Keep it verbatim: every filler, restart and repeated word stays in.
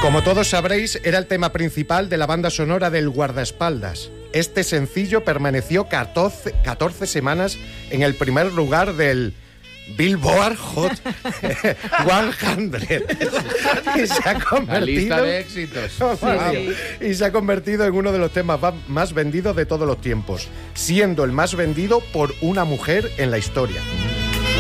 Como todos sabréis, era el tema principal de la banda sonora del Guardaespaldas. Este sencillo permaneció catorce, catorce semanas en el primer lugar del Billboard Hot cien y se ha convertido, la lista de éxitos. Oh, sí. Y se ha convertido en uno de los temas más vendidos de todos los tiempos, siendo el más vendido por una mujer en la historia.